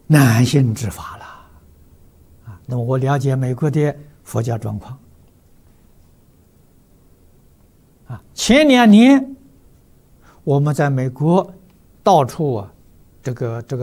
难信之法了啊。那么我了解美国的佛教状况啊，前2年我们在美国到处这个